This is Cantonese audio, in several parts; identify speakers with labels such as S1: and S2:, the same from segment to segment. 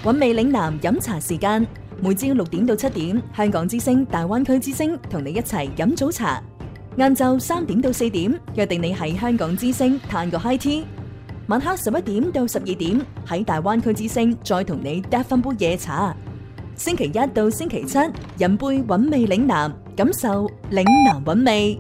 S1: 韻味嶺南飲茶時間，每朝6點到7點，香港之聲、大灣區之聲同你一齊飲早茶。晏晝3點到4點，約定你喺香港之聲嘆個 high tea。晚黑11點到12點，喺大灣區之聲再同你嗒返杯夜茶。星期一到星期七，飲杯韻味嶺南，感受嶺南韻味。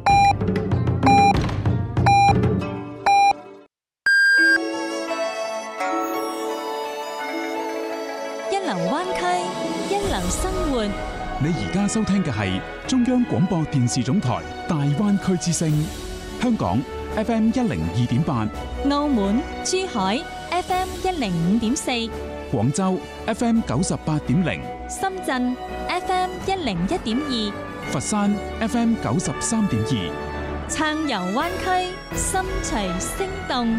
S2: 一流灣區，一流生活。
S3: 你而家收聽嘅係中央廣播電視總台大灣區之聲，香港 FM 102.8，
S2: 澳門、珠海 FM 105.4，
S3: 廣州 FM 98.0，
S2: 深圳 FM 101.2，
S3: 佛山 FM 93.2，
S2: 暢遊灣區，心隨聲動。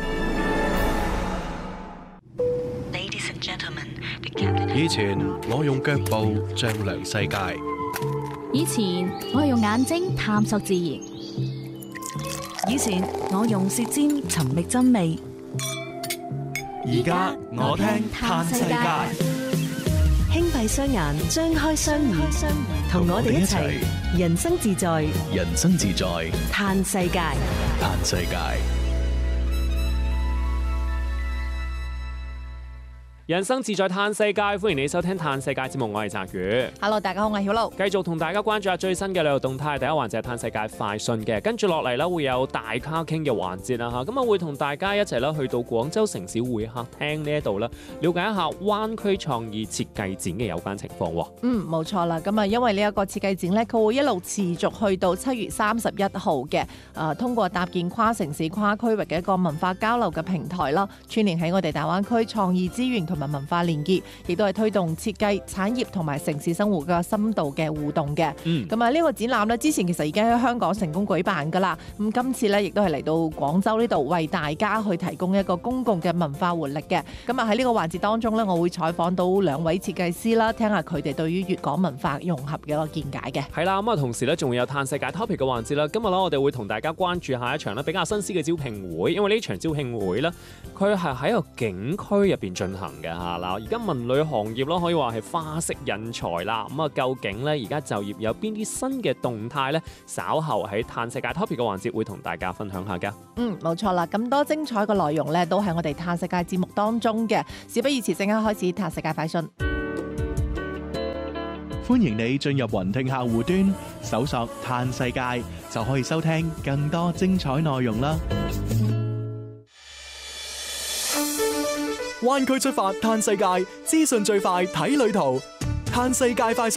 S4: 以前我用腳步丈量世界，
S5: 以前我用眼睛探索自然，
S1: 以前我用舌尖尋覓真味，
S4: 而家我聽嘆世界。
S1: 輕閉雙眼，張開雙耳，同我哋一齊人生自在，
S4: 人生自在，
S1: 嘆世界，
S4: 嘆世界。
S6: 人生自在嘆世界，歡迎你收聽嘆世界節目，我係澤宇。
S7: Hello， 大家好，我係曉露。
S6: 繼續同大家關注下最新嘅旅遊動態。第一環節係嘆世界快訊嘅，跟住落嚟啦會有大咖傾嘅環節啦嚇，咁啊會同大家一齊啦去到廣州城市會客廳呢一度啦，了解一下灣區創意設計展嘅有關情況喎。
S7: 冇錯啦，咁啊因為呢一個設計展咧，佢會一路持續去到7月31號嘅，通過搭建跨城市、跨區域嘅一個文化交流嘅平台啦，串聯喺我哋大灣區創意資源同埋文化連結，亦都係推動設計產業同埋城市生活嘅深度嘅互動嘅。咁啊呢個展覽咧，之前其實已經喺香港成功舉辦噶啦。咁今次咧亦都係嚟到廣州呢度為大家去提供一個公共嘅文化活力嘅。咁啊喺呢個環節當中咧，我會採訪到2位設計師啦，聽下佢哋對於粵港文化融合嘅一個見解嘅。
S6: 係啦，咁啊同時咧仲會有嘆世界 topic 嘅環節啦。今日咧我哋會同大家關注下一場咧比較新鮮嘅招聘會，因為呢場招聘會咧佢係喺個景區入邊進行嘅嚇。嗱，而家文旅行業咯，可以話係花式引才啦。咁啊，究竟咧而家就業有邊啲新嘅動態咧？稍後喺嘆世界 topic 嘅環節會同大家分享下㗎。
S7: 冇錯啦，咁多精彩嘅內容咧，都喺我哋嘆世界節目當中嘅。事不宜遲，即刻開始嘆世界快訊。
S8: 歡迎你進入雲聽客戶端，搜索嘆世界，就可以收聽更多精彩內容啦。
S9: 灣區出發嘆世界，資訊最快睇旅途，嘆世界快訊。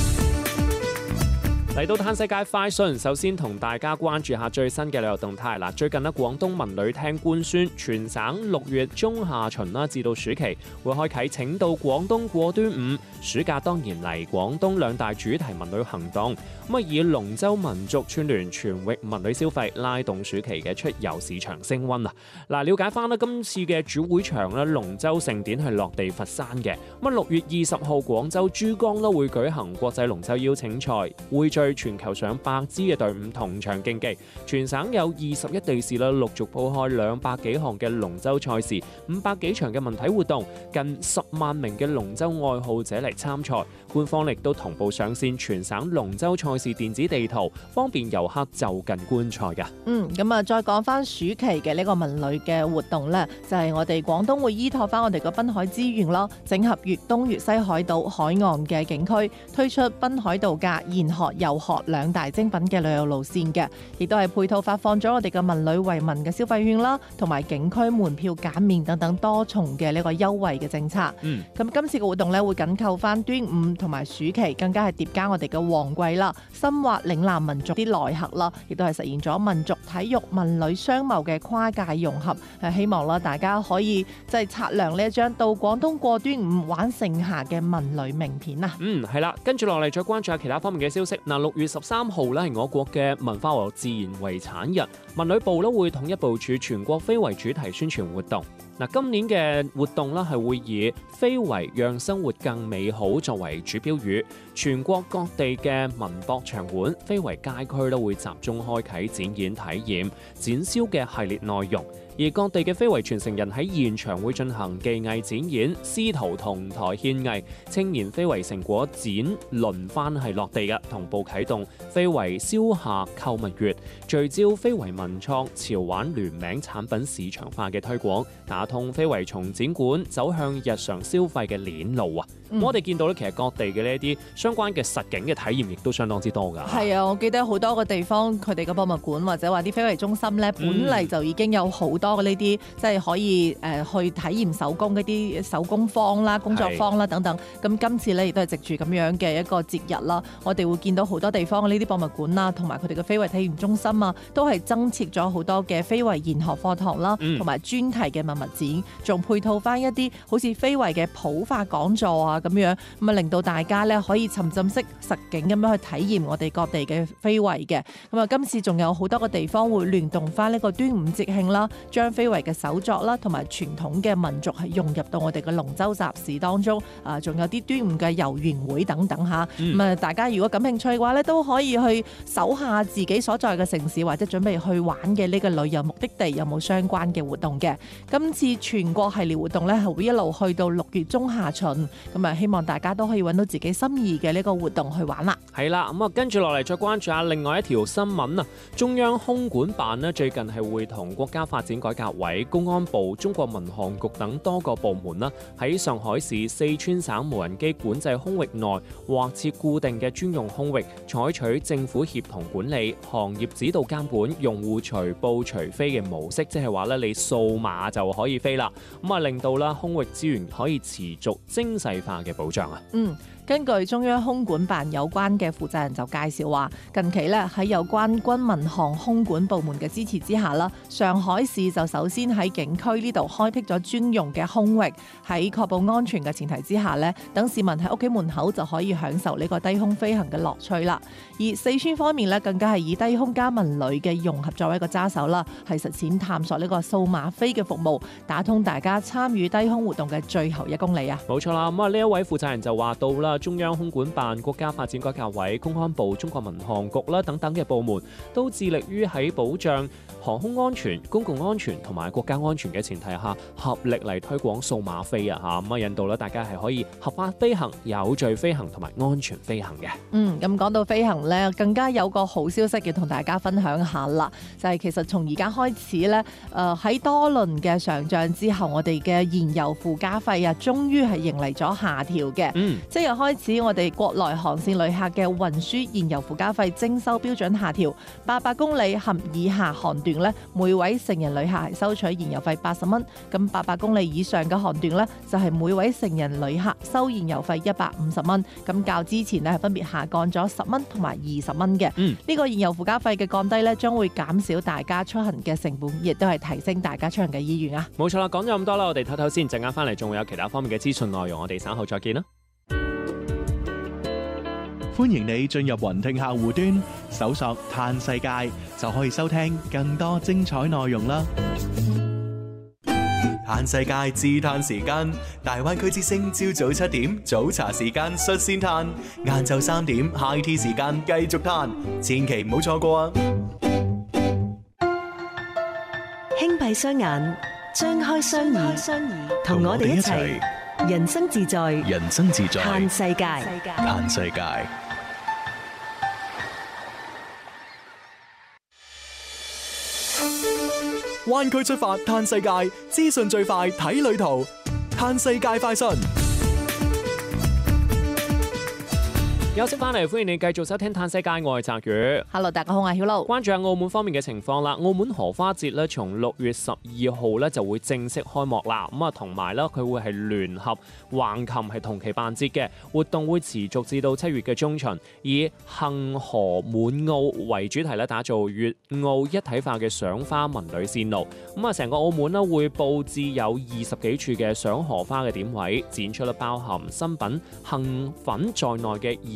S6: 嚟到嘆世界快訊，首先同大家關注下最新嘅旅遊動態。嗱，最近咧廣東文旅廳官宣，全省6月中下旬啦至到暑期會開啟請到廣東過端午，暑假當然嚟廣東2大主題文旅行動。咁啊，以龍舟民族串聯全域文旅消費，拉動暑期嘅出遊市場升溫啊！嗱，了解翻啦，今次嘅主會場咧，龍舟盛典係落地佛山嘅。咁啊，6月20號廣州珠江都會舉行國際龍舟邀請賽，匯聚全球上百支嘅隊伍同場競技。全省有21地市啦，陸續鋪開200幾項嘅龍舟賽事，500幾場嘅文體活動，近10萬名嘅龍舟愛好者嚟參賽。官方亦都同步上線全省龍舟賽事電子地圖，方便遊客就近觀賽㗎。
S7: 咁啊，再講翻暑期嘅呢個文旅嘅活動呢，就係我哋廣東會依託翻我哋個濱海資源咯，整合粵東粵西海島海岸嘅景區，推出濱海度假、研學遊學2大精品嘅旅遊路線嘅，亦都係配套發放咗我哋嘅文旅惠民嘅消費券啦，同埋景區門票減免等等多重嘅呢個優惠嘅政策。咁今次嘅活動呢，會緊扣翻端午同埋暑期，更加係疊加我哋嘅旺季啦，深化嶺南民族啲來客啦，亦都係實現咗民族體育文旅商貿嘅跨界融合。希望啦，大家可以即係擦亮呢一張到廣東過端午玩盛夏嘅文旅名片啊！
S6: 係啦，跟住落嚟再關注下其他方面嘅消息。嗱，6月13號咧係我國嘅文化和自然遺產日，文旅部咧會統一部署全國非遺主題宣傳活動。嗱，今年嘅活動咧係會以非遺讓生活更美好作為主標語，全國各地嘅文博場館、非遺街區咧會集中開啓展演體驗、展銷嘅系列內容。 而各地嘅非遺傳承人喺現場會進行技藝展演，師徒同台獻藝，青年非遺成果展輪番係落地嘅，同步啟動非遺燒夏購物月，聚焦非遺文創潮玩聯名產品市場化嘅推廣，打通非遺從展館走向日常消費嘅鏈路啊！我哋見到咧，其實各地嘅呢一啲相關嘅實景嘅體驗，亦都相當之多㗎。
S7: 係啊，我記得好多個地方佢哋嘅博物館或者話啲非遺中心咧，本嚟就已經有好多嘅呢啲，即係可以去體驗手工嗰啲手工坊啦、工作坊啦等等。咁今次咧亦都係藉住咁樣嘅一個節日啦，我哋會見到好多地方嘅呢啲博物館啦，同埋佢哋嘅非遺體驗中心啊，都係增設咗好多嘅非遺研學課堂啦，同埋專題嘅文物展，仲配套翻一啲好似非遺嘅普法講座啊咁樣，咁啊令到大家咧可以沉浸式實景咁樣去體驗我哋各地嘅非遺嘅。咁啊，今次仲有好多個地方會聯動翻呢個端午節慶啦，將非遺嘅手作啦同埋傳統嘅民族係融入到我哋嘅龍舟集市當中。仲有啲端午嘅遊園會等等嚇。咁啊，大家如果感興趣嘅話咧，都可以去搜下自己所在嘅城市或者準備去玩嘅呢個旅遊目的地有冇相關嘅活動嘅。今次全國系列活動咧係會一路去到6月中下旬，咁啊希望大家都可以揾到自己心意嘅呢個活動去玩啦。
S6: 係啦，咁啊跟住落嚟再關注下另外一條新聞啊！中央空管辦呢最近係會同國家發展改革委、公安部、中國民航局等多個部門啦，喺上海市四川省無人機管制空域內劃設固定嘅專用空域，採取政府協同管理、行業指導監管、用戶隨報隨飛嘅模式，即係話咧你掃碼就可以飛啦，咁啊令到啦空域資源可以持續精細化嘅保障啊。
S7: 根據中央空管辦有關嘅負責人就介紹話，近期咧喺有關軍民航空管部門嘅支持之下啦，上海市就首先喺景區呢度開闢咗專用嘅空域，喺確保安全嘅前提之下咧，等市民喺屋企門口就可以享受呢個低空飛行嘅樂趣啦。而四川方面咧，更加係以低空加文旅嘅融合作為一個揸手啦，係實踐探索呢個數碼飛嘅服務，打通大家參與低空活動嘅最後1公里啊！
S6: 冇錯啦，咁啊呢一位負責人就話到啦，中央空管辦、國家發展改革委、公安部、中國民航局啦等等嘅部門，都致力於喺保障航空安全、公共安全同埋國家安全嘅前提下，合力嚟推廣數碼飛啊嚇，咁啊引導咧大家係可以合法飛行、有序飛行同埋安全飛行嘅。
S7: 咁講到飛行咧，更加有個好消息要同大家分享下啦，就係其實從而家開始咧，喺多輪嘅上漲之後，我哋嘅燃油附加費啊，終於係迎嚟咗下調嘅。即日開始，我哋國內航線旅客嘅運輸燃油附加費徵收標準下調，800公里及以下航段咧，每位成人旅客係收取燃油費80蚊；咁800公里以上嘅航段咧，就係每位成人旅客收燃油費150蚊。咁較之前咧係分別下降咗10蚊同埋20蚊嘅。呢個燃油附加費嘅降低咧，將會減少大家出行嘅成本，亦都係提升大家出行嘅意願啊！
S6: 冇錯啦，講咗咁多啦，我哋唞唞先，陣間翻嚟仲會有其他方面嘅資訊內容，我哋稍後再見啦。
S8: 歡迎你進入雲聽客戶端，搜索嘆世界就可以收聽更多精彩內容啦。
S9: 嘆世界自嘆時間，大灣區之聲朝早7點早茶時間率先嘆，晏晝3點 high tea 時間繼續嘆，千祈唔好錯過啊！
S10: 輕閉雙眼，張開雙耳，同我哋一齊人生自在，嘆世界，
S9: 嘆世界。灣區出發嘆世界，資訊最快睇旅途，嘆世界快訊。
S6: 休息翻嚟，歡迎你繼續收聽《嘆世界》，我係澤宇。
S7: Hello， 大家好，我係曉露。關
S6: 注下澳門方面嘅情況啦。澳門荷花節咧，從6月12號咧就會正式開幕啦。咁啊，同埋咧佢會係聯合橫琴係同期辦節嘅活動，會持續至到7月嘅中旬，以杏河滿澳為主題咧，打造粵澳一體化嘅賞花文旅線路。咁啊，成個澳門咧會佈置有20幾處嘅賞荷花嘅點位，展出咧包含新品杏粉在內嘅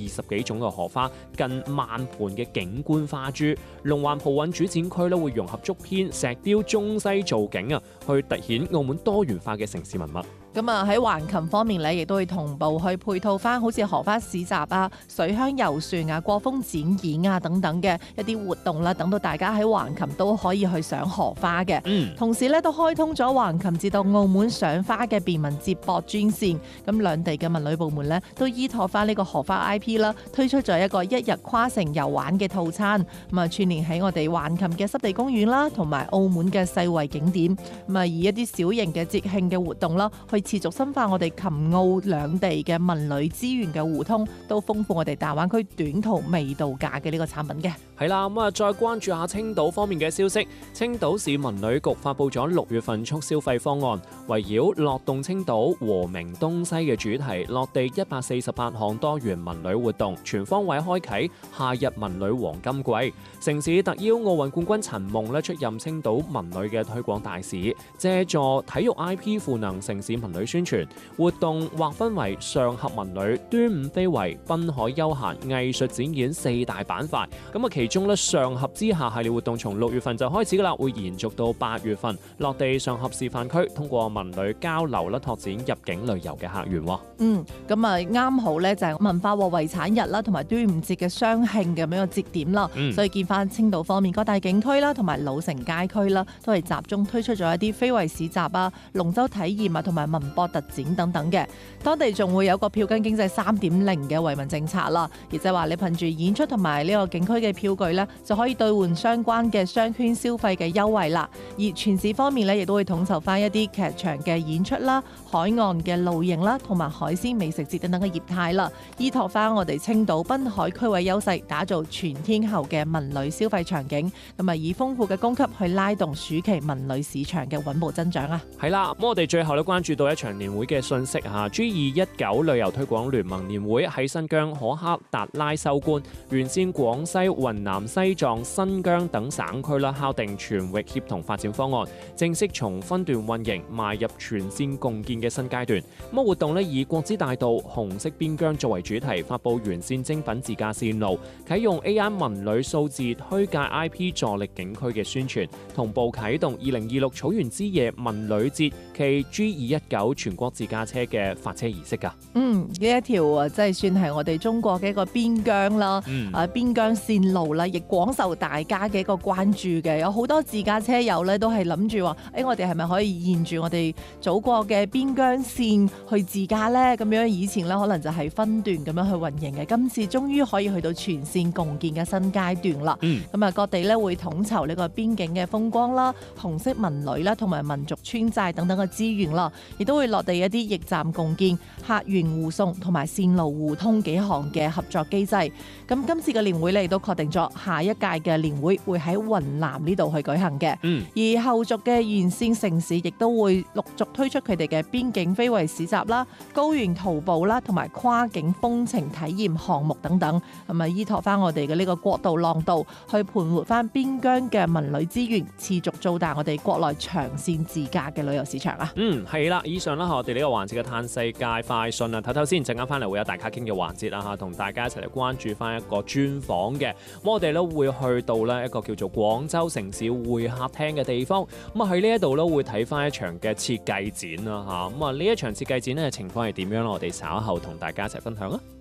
S6: 20幾種嘅荷花，近萬盆嘅景觀花株。龍環葡韻主展區咧會融合竹編、石雕、中西造景啊，去凸顯澳門多元化嘅城市文物。
S7: 咁啊喺橫琴方面咧，亦都會同步去配套翻好似荷花市集啊、水鄉遊船啊、過風展演啊等等嘅一啲活動啦，等到大家喺橫琴都可以去賞荷花嘅。同時咧都開通咗橫琴至到澳門賞花嘅便民接駁專線。咁兩地嘅文旅部門咧都依託翻呢個荷花 IP 啦，推出咗一個1日跨城遊玩嘅套餐。咁啊串聯喺我哋橫琴嘅濕地公園啦，同埋澳門嘅世遺景點。咁啊以一啲小型嘅節慶嘅活動啦，去持續深化我哋琴澳兩地嘅文旅資源嘅互通，都豐富我哋大灣區短途微度假嘅呢個產品嘅。
S6: 係啦，咁啊再關注下青島方面嘅消息。青島市文旅局發布咗6月份促消費方案，圍繞樂動青島和鳴東西嘅主題，落地148項多元文旅活動，全方位開啟夏日文旅黃金季。城市特邀奧運冠軍陳夢咧出任青島文旅嘅推廣大使，借助體育 IP 賦能城市文旅宣傳。活動劃分為上合文旅、端午非遺、濱海休閒、藝術展演4大板塊。咁啊，其中咧上合之夏系列活動從6月份就開始噶啦，會延續到8月份，落地上合示範區，通過文旅交流啦，拓展入境旅遊嘅客源。
S7: 咁啊啱好咧就係文化和遺產日啦，同埋端午節嘅雙慶嘅一個節點啦。所以見翻青島方面各大景區啦，同埋老城街區啦，都係集中推出咗一啲非遺市集啊、龍舟體驗啊，同埋文博特展等等嘅。當地仲會有個票根經濟3.0嘅惠民政策啦，亦就係話你憑住演出同埋呢個景區嘅票據咧，就可以兌換相關嘅商圈消費嘅優惠啦。而全市方面咧，亦都會統籌翻一啲劇場嘅演出啦、海岸嘅露營啦，同埋海鮮美食節等等嘅業態啦，依託翻我哋青島濱海區位優勢，打造全天候嘅文旅消費場景，咁啊以豐富嘅供給去拉動暑期文旅市場嘅穩步增長啊。
S6: 係啦，咁我哋最後咧關注到一場年會嘅信息嚇 ，G219 旅遊推廣聯盟年會喺新疆可克達拉收官，完善廣西、雲南、西藏、新疆等省區啦，敲定全域協同發展方案，正式從分段運營邁入全線共建嘅新階段。咁活動咧以國之大道、紅色邊疆作為主題，發布完善精品自駕線路，啟用 AI 文旅數字推介 IP 助力景區嘅宣傳，同步啟動2026草原之夜文旅節暨 G219 全國自駕車嘅發車儀式㗎。
S7: 呢一條啊，即係算係我哋中國嘅一個邊疆啦，邊疆線路啦，亦廣受大家嘅一個關注嘅。有好多自駕車友咧，都係諗住話，我哋係咪可以沿住我哋祖國嘅邊疆線去自駕呢？咁樣以前咧可能就係分段咁樣去運營嘅，今次終於可以去到全線共建嘅新階段啦。咁啊，各地咧會統籌呢個邊境嘅風光啦、紅色文旅啦，同埋民族村寨等等嘅資源啦，亦都會落地一啲驛站共建、客源護送同埋線路互通幾項嘅合作機制。咁今次嘅年會咧亦都確定咗下一屆嘅年會會喺雲南呢度去舉行嘅。而後續嘅沿線城市亦都會陸續推出佢哋嘅邊境非遺市集啦、高原徒步啦，同埋跨境風情體驗項目等等，咁啊依託翻我哋嘅呢個國道浪道，去盤活翻邊疆嘅文旅資源，持續做大我哋國內長線自駕嘅旅遊市場啊。
S6: 係啦，以上啦我哋呢個環節嘅嘆世界快訊啊，唞先，陣間翻嚟會有大家傾嘅環節啦嚇，同大家一齊嚟關注翻一個專訪嘅。咁我哋咧會去到咧一個叫做廣州城市會客廳嘅地方，咁啊喺呢一度咧會睇翻一場嘅設計展啦嚇。咁啊呢一場設計展咧情況係點樣咧？我哋稍後同大家一齊分享啊。